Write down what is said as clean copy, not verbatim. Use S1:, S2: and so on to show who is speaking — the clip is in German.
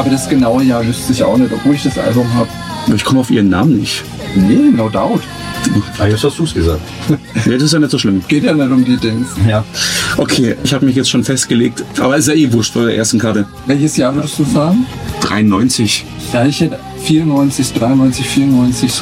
S1: Aber das genaue Jahr wüsste ich auch nicht, obwohl ich das Album habe.
S2: Ich komme auf ihren Namen nicht.
S1: Nee, no doubt.
S3: Jetzt hast du es gesagt.
S2: Nee, das ist ja nicht so schlimm.
S1: Geht ja nicht um die Dings.
S3: Ja.
S2: Okay, ich habe mich jetzt schon festgelegt. Aber ist ja eh wurscht bei der ersten Karte.
S1: Welches Jahr würdest du sagen?
S2: 93.
S1: Ja, ich hätte 94, 93, 94,